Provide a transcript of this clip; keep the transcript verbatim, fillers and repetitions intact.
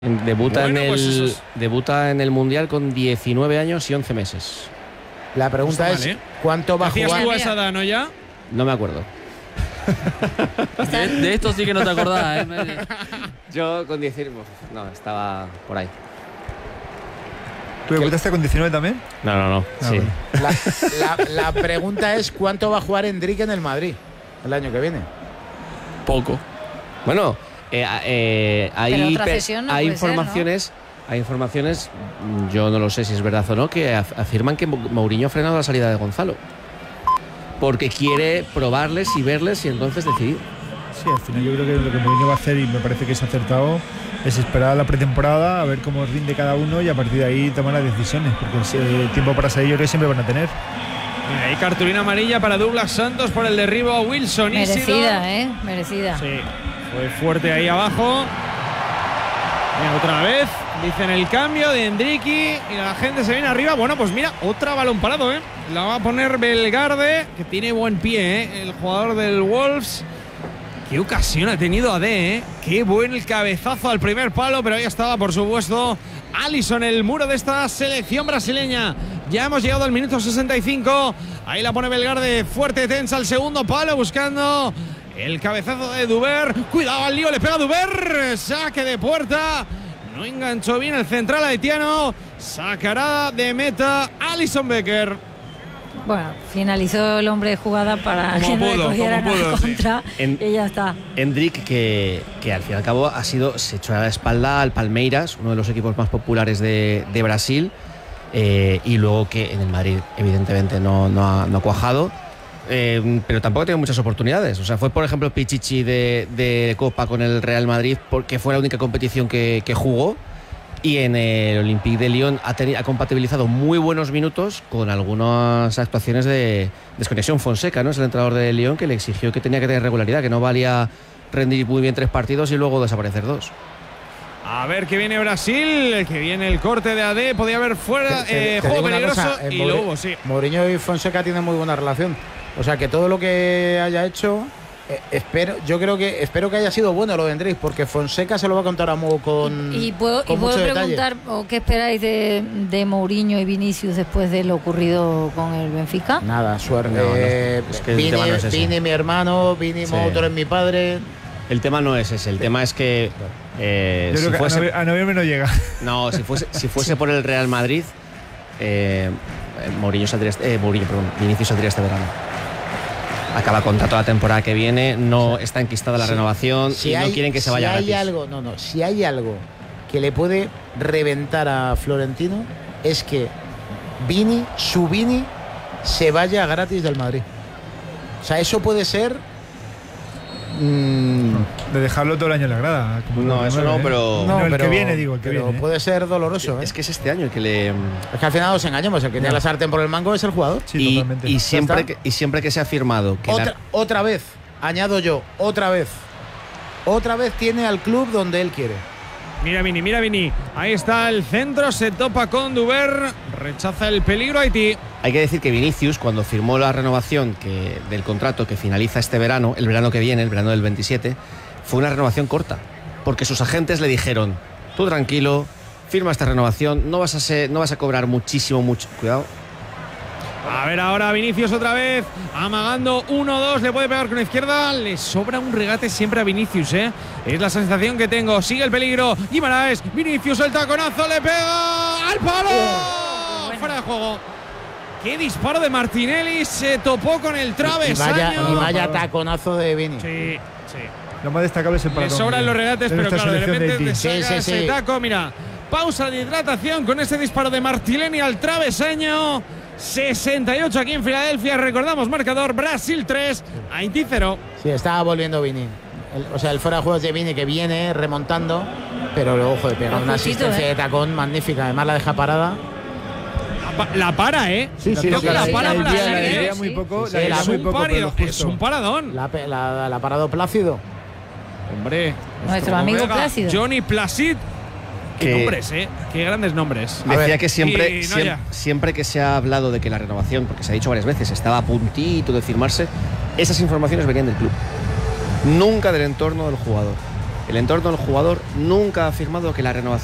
Debuta, bueno, en el, pues esos... debuta en el Mundial con diecinueve años y once meses. La pregunta no es, mal, ¿eh? ¿cuánto va a ¿Hacías jugar? tú a esa edad, no ya? No me acuerdo. De, de esto sí que no te acordás, ¿eh? Yo con diecinueve... No, estaba por ahí. ¿Tú debutaste con diecinueve también? No, no, no. Ah, sí. bueno. La, la, la pregunta es, ¿cuánto va a jugar Endrick en el Madrid el año que viene? Poco. Bueno, eh, eh, hay, otra cesión no hay puede ser, informaciones... Hay informaciones, yo no lo sé si es verdad o no, que af- afirman que Mourinho ha frenado la salida de Gonzalo. Porque quiere probarles y verles y entonces decidir. Sí, al final yo creo que lo que Mourinho va a hacer, y me parece que es acertado, es esperar a la pretemporada, a ver cómo rinde cada uno y a partir de ahí tomar las decisiones, porque el tiempo para salir yo creo que siempre van a tener. Mira, hay cartulina amarilla para Douglas Santos por el derribo a Wilson. Merecida, ¿eh? Merecida. Sí, fue fuerte ahí abajo. Mira, otra vez, dicen el cambio de Endricky y la gente se viene arriba. Bueno, pues mira, otra balón parado, ¿eh? La va a poner Belgarde, que tiene buen pie, ¿eh? El jugador del Wolves. Qué ocasión ha tenido Ade, ¿eh? Qué buen cabezazo al primer palo, pero ahí estaba, por supuesto, Alisson, el muro de esta selección brasileña. Ya hemos llegado al minuto sesenta y cinco. Ahí la pone Belgarde, fuerte, tensa al segundo palo, buscando el cabezazo de Duber. Cuidado al lío, le pega Duber. Saque de puerta. No enganchó bien el central haitiano. Sacará de meta Alisson Becker. Bueno, finalizó el hombre de jugada para Como que no le pudo, cogieran como a pudo, la sí. contra En- y ya está. Endrick, que, que al fin y al cabo ha sido, se echó a la espalda al Palmeiras, uno de los equipos más populares de, de Brasil, eh, y luego que en el Madrid evidentemente no, no, ha, no ha cuajado, eh, pero tampoco ha tenido muchas oportunidades. O sea, fue por ejemplo Pichichi de, de Copa con el Real Madrid, porque fue la única competición que, que jugó, y en el Olympique de Lyon ha, teni- ha compatibilizado muy buenos minutos con algunas actuaciones de desconexión. Fonseca, ¿no? Es el entrenador de Lyon, que le exigió que tenía que tener regularidad, que no valía rendir muy bien tres partidos y luego desaparecer dos. A ver que viene Brasil, que viene el corte de Ade. Podía haber fuera, Te- te- eh, te juego digo una peligroso cosa, eh, y Mouri- lo hubo, sí. Mourinho y Fonseca tienen muy buena relación. O sea que todo lo que haya hecho, eh, espero, yo creo que espero que haya sido bueno lo de Endrick, porque Fonseca se lo va a contar a Mo con. Y puedo, con y puedo mucho detalle. preguntar, ¿o qué esperáis de, de Mourinho y Vinicius después de lo ocurrido con el Benfica? Nada, suerte. No, no, Eh, es que el Vini, tema no es ese. Vini, mi hermano, Vini, Sí. Mo, tú eres mi padre. El tema no es ese, el tema es que eh, Yo si creo que fuese, a, novie- a noviembre no llega. no, si fuese, si fuese por el Real Madrid, eh, Mourinho saldría, este- eh, Mourinho, perdón, Vinicius saldría este verano. Acaba contrato la temporada que viene, no está enquistada la Sí. renovación Si y hay, no quieren que se si vaya hay gratis. algo, no, no, si hay algo que le puede reventar a Florentino es que Vini, su Vini, se vaya gratis del Madrid. O sea, eso puede ser. mm, De dejarlo todo el año en la grada. como No, lo eso nueve, no, ¿eh? pero- No, el pero- que viene, digo, el que pero viene. ¿eh? puede ser doloroso. ¿eh? Es que es este año el que le... Es que al final nos engañamos, el que tiene No. la sartén por el mango es el jugador. Sí, y, totalmente. y siempre Ya que, está. y siempre que se ha afirmado que Otra, la- otra vez, añado yo, otra vez. Otra vez tiene al club donde él quiere. Mira Vini, mira Vini. Ahí está el centro, se topa con Duber. Rechaza el peligro Haití. hay que decir que Vinicius, cuando firmó la renovación que, del contrato que finaliza este verano, el verano que viene, el verano del veintisiete, fue una renovación corta, porque sus agentes le dijeron: tú tranquilo, firma esta renovación, no vas a ser, no vas a cobrar muchísimo, mucho. Cuidado. A ver ahora Vinicius otra vez. Amagando uno dos. Le puede pegar con la izquierda. Le sobra un regate siempre a Vinicius, ¿eh? Es la sensación que tengo. Sigue el peligro. Guimaraes. Vinicius el taconazo. Le pega al palo. Fuera de juego. Qué disparo de Martinelli. Se topó con el Y travesaño. vaya, y vaya taconazo de Vini. Sí, sí. Lo más destacable es el Le paradón. sobran los regates, de pero nuestra claro, de selección repente te Haití. Sí, saca sí, ese sí. taco. Mira, pausa de hidratación con ese disparo de Martinelli al travesaño. sesenta y ocho aquí en Filadelfia. Recordamos, marcador Brasil tres, Haití cero. Sí, estaba volviendo Vini. El- o sea, el fuera de juegos de Vini que viene remontando, pero luego, joder, pega una Justito, asistencia ¿eh? de tacón magnífica. Además la deja parada. La, pa- la para, ¿eh? Sí, sí, Creo sí, que la sí, para sí, Brasil, sí, La ¿eh? idea sí, muy sí. poco, Sí, la sí, idea es muy un poco, pero parido, lo justo. es un paradón. La, pe- la, la ha parado Plácido. Hombre. Nuestro amigo Vega, Plácido. Johnny Placid. Qué Que- nombres, ¿eh? Qué grandes nombres. A Decía ver, que siempre, y no siem- ya. siempre que se ha hablado de que la renovación, porque se ha dicho varias veces, estaba a puntito de firmarse, esas informaciones venían del club, nunca del entorno del jugador. El entorno del jugador nunca ha afirmado que la renovación